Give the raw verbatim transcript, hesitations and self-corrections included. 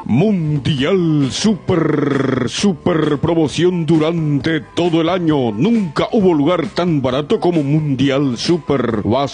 Mundial Super, super promoción durante todo el año. Nunca hubo lugar tan barato como Mundial Super. Vas